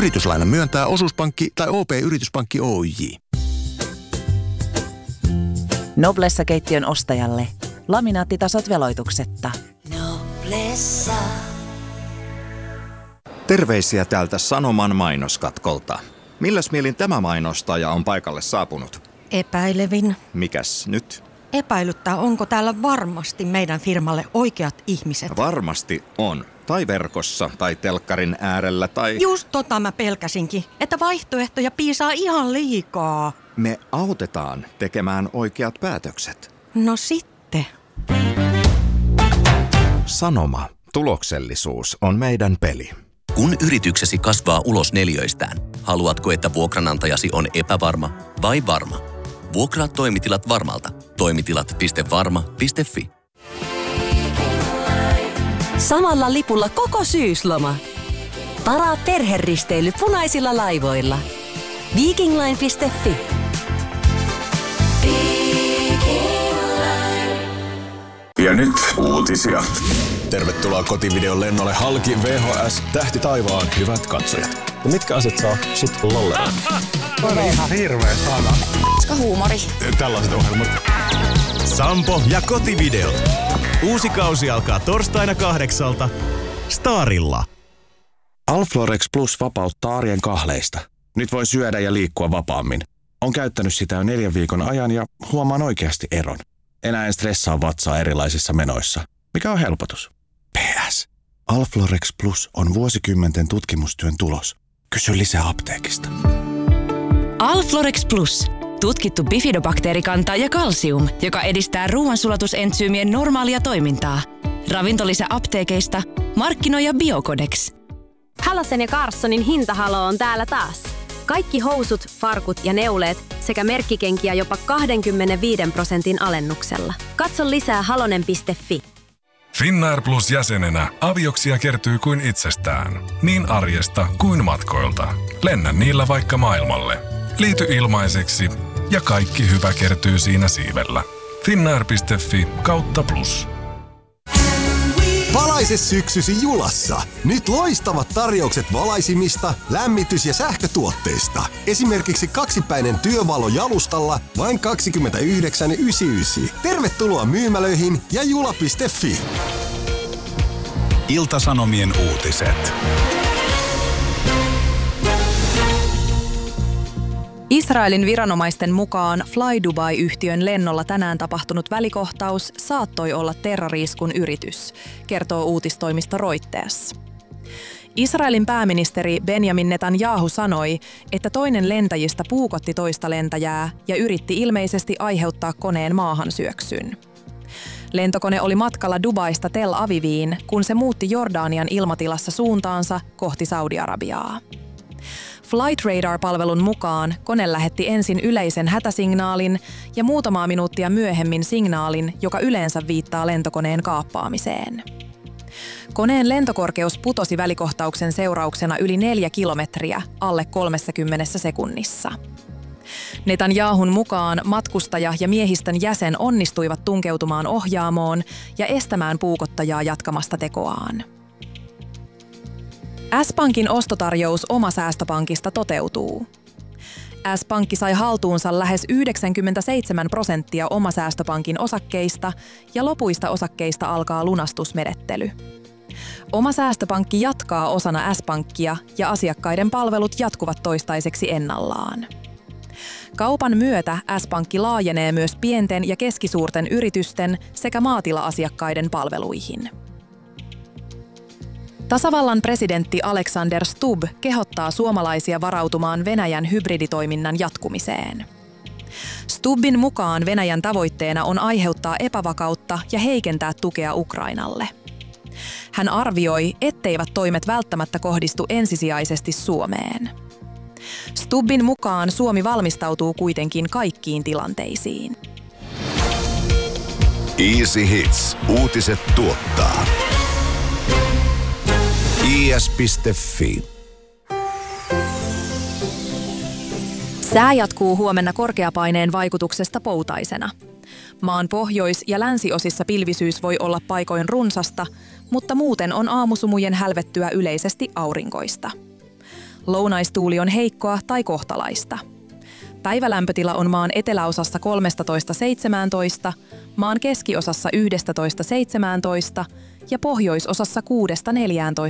Yrityslainan myöntää osuuspankki tai OP-yrityspankki Oyj. Noblessa-keittiön ostajalle laminaattitasot veloituksetta. Noblessa. Terveisiä täältä Sanoman mainoskatkolta. Milläs mielin tämä mainostaja on paikalle saapunut? Epäilevin. Mikäs nyt? Epäilyttää, onko täällä varmasti meidän firmalle oikeat ihmiset. Varmasti on. Tai verkossa, tai telkkarin äärellä, tai... Just tota mä pelkäsinkin, että vaihtoehtoja piisaa ihan liikaa. Me autetaan tekemään oikeat päätökset. No sitten. Sanoma. Tuloksellisuus on meidän peli. Kun yrityksesi kasvaa ulos neliöistään, haluatko, että vuokranantajasi on epävarma vai varma? Vuokraa toimitilat Varmalta. Toimitilat.varma.fi. Samalla lipulla koko syysloma. Varaa perheristeily punaisilla laivoilla. Vikingline.fi. Ja nyt uutisia. Tervetuloa kotivideon lennolle halki VHS Tähti taivaan hyvät katsojat. Ja mitkä asiat saa sut lolleroon? On ihan hirveä sana. Koska huumori. Tällaiset ohjelmat. Sampo ja kotivideo. Uusi kausi alkaa torstaina 8 Starilla. Alflorex Plus vapauttaa arjen kahleista. Nyt voi syödä ja liikkua vapaammin. On käyttänyt sitä jo 4 viikon ajan ja huomaan oikeasti eron. Enää en stressaa vatsaa erilaisissa menoissa. Mikä on helpotus? PS. Alflorex Plus on vuosikymmenten tutkimustyön tulos. Kysy lisää apteekista. Alflorex Plus. Tutkittu bifidobakteerikanta ja kalsium, joka edistää ruoansulatusentsyymien normaalia toimintaa. Ravintolisä apteekeista, markkinoija Biocodex. Halosen ja Carssonin hintahalo on täällä taas. Kaikki housut, farkut ja neuleet sekä merkkikenkiä jopa 25% alennuksella. Katso lisää halonen.fi. Finnair Plus jäsenenä avioksia kertyy kuin itsestään. Niin arjesta kuin matkoilta. Lennä niillä vaikka maailmalle. Liity ilmaiseksi ja kaikki hyvä kertyy siinä siivellä. Finnair.fi/plus. Valaise syksysi Julassa. Nyt loistavat tarjoukset valaisimista, lämmitys- ja sähkötuotteista. Esimerkiksi 2-päinen työvalo jalustalla vain 29,99. Tervetuloa myymälöihin ja jula.fi. Ilta-Sanomien uutiset. Israelin viranomaisten mukaan Fly Dubai-yhtiön lennolla tänään tapahtunut välikohtaus saattoi olla terrori-iskun yritys, kertoo uutistoimisto Reuters. Israelin pääministeri Benjamin Netanyahu sanoi, että toinen lentäjistä puukotti toista lentäjää ja yritti ilmeisesti aiheuttaa koneen maahansyöksyn. Lentokone oli matkalla Dubaista Tel Aviviin, kun se muutti Jordanian ilmatilassa suuntaansa kohti Saudi-Arabiaa. Flight Radar-palvelun mukaan kone lähetti ensin yleisen hätäsignaalin ja muutamaa minuuttia myöhemmin signaalin, joka yleensä viittaa lentokoneen kaappaamiseen. Koneen lentokorkeus putosi välikohtauksen seurauksena yli 4 kilometriä alle 30 sekunnissa. Netanyahun mukaan matkustaja ja miehistön jäsen onnistuivat tunkeutumaan ohjaamoon ja estämään puukottajaa jatkamasta tekoaan. S-Pankin ostotarjous Omasäästöpankista toteutuu. S-Pankki sai haltuunsa lähes 97% Omasäästöpankin osakkeista ja lopuista osakkeista alkaa lunastusmenettely. Omasäästöpankki jatkaa osana S-Pankkia ja asiakkaiden palvelut jatkuvat toistaiseksi ennallaan. Kaupan myötä S-Pankki laajenee myös pienten ja keskisuurten yritysten sekä maatila-asiakkaiden palveluihin. Tasavallan presidentti Alexander Stubb kehottaa suomalaisia varautumaan Venäjän hybriditoiminnan jatkumiseen. Stubbin mukaan Venäjän tavoitteena on aiheuttaa epävakautta ja heikentää tukea Ukrainalle. Hän arvioi, etteivät toimet välttämättä kohdistu ensisijaisesti Suomeen. Stubbin mukaan Suomi valmistautuu kuitenkin kaikkiin tilanteisiin. Easy Hits. Uutiset tuottaa. is.fi. Sää jatkuu huomenna korkeapaineen vaikutuksesta poutaisena. Maan pohjois- ja länsiosissa pilvisyys voi olla paikoin runsasta, mutta muuten on aamusumujen hälvettyä yleisesti aurinkoista. Lounaistuuli on heikkoa tai kohtalaista. Päivälämpötila on maan eteläosassa 13–17, maan keskiosassa 11–17 ja pohjoisosassa